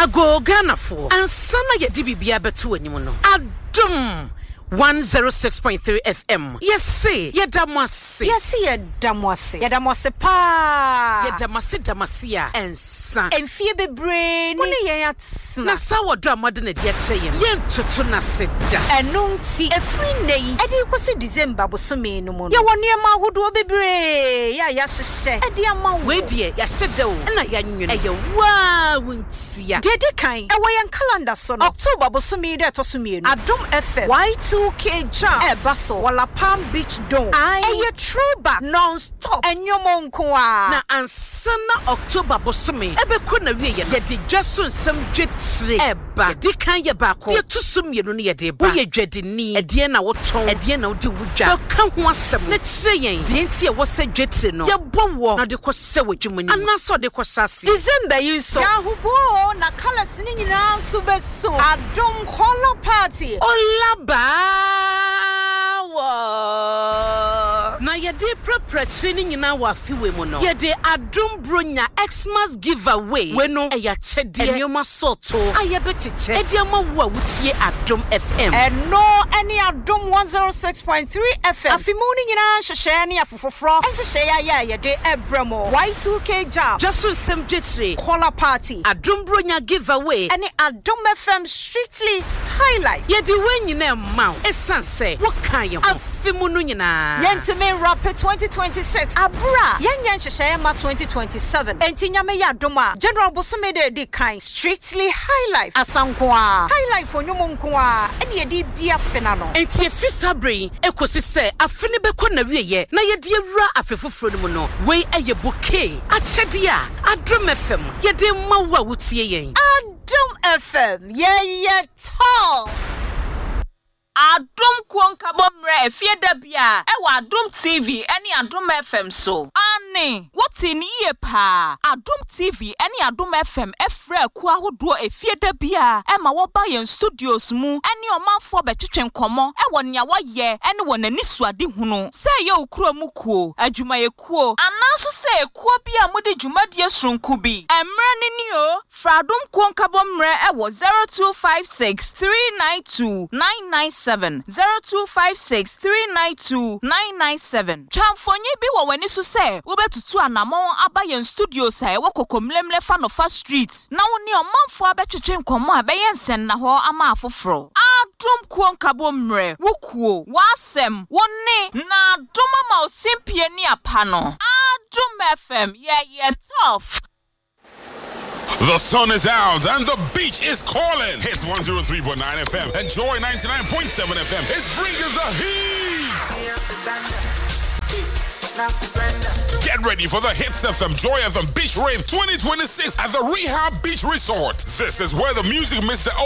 Ago Ganafo and Sana Yadibia Betu anyone. Adum 106.3 FM. Yes, say, Yadamasi. Yes, Yadamasi. Yadamasi pa. Yadamasi Damasia and son. And Phoebe brain. Only yats. Na sawa drama than a dear chain. Yen tutuna sit. And nunti a free nay. And you could see December was so mean no more. You want near my wood be brave. Ya yasha. A dear man. Wait, dear, Yasado. And I yan you. Wow, won't see ya. Dede kind. A way and calendar son. October was so me that was me. Adum FM. Y2K jam. E basso. Walla Palm Beach Dome. I a throwback non-stop. And your monkwa. Na ansana October bosumi. Ebe kuna wiye. Yedi jasun sem jetri. Eba. Yedi kanye bako. Diya tusumi yenu ni yedi ba. Uye jedi ni. Ediye na wotong. Ediye na udi wuja. Yoka huwa sem. Netre yen. Dienti ya wase jetri no. Ya bowo. Na deko sewe jumuni. Anaso deko sasi. December yinso. Ya hubo. Na kala sini na subeso. Adum color party. Olaba. Na yede prepare nyina wa fiwe mo no yede adum bronya Xmas giveaway we no eya chede enyoma soto ayebetiche ediama wo wutie Adum FM and no any Adum 106.3 FM afimuni nyina hwehwe ne afofofro enhwehwe ya yede ebramo Y2K jam jasun sem jetre color party Adum bronya giveaway any Adum FM strictly highlight yede we nyina ma esanse wo kan ye ho afimunu nyina yentime rapid 2026 abra yenyen hwehwe ma 2027 entinyame ya doma general bosomede de kind strictly highlight asankwa highlight for nyomo nkoa ene yedi bia fena no enti efisabre ekosi se afene beko na wieye na yedi ewura afefoforo no mu no we eye bouquet achede a Adum FM yedi mawa wutie yen Adum FM yeah tall Adum Kwanka bomre efie da bia e wa Adum TV eni Adum FM so ani woti ni ye pa Adum TV eni Adum FM efre ku ahodo efie da bia e ma wo ba yen studios mu eni omanfo betwetwe nkomo e wo nya wo ye eni wo nani suade hunu se ye okuro mu kuo adwuma ye kuo anaso se kuo bia mudi dwumadie sronku bi emre ni o fra Adum Kwanka bomre e wo 0256 392 997 0256 392 997 Chamfonye bi wo wani so se wo betutu anamon abayen studio sai wo kokomlemle fa no fa street na wo ne omanfo abetwetwe nkomo abayen sen na ho ama afoforo Adum Kwanka bomre wo kuo wasem wo ne na Adum ma osimpie ni apa no Adum FM yeah tough. The sun is out and the beach is calling. Hits 103.9 FM and Joy 99.7 FM is bringing the heat. Get ready for the Hits FM Joy FM Beach Rave 2026 at the Rehab Beach Resort. This is where the music Mr.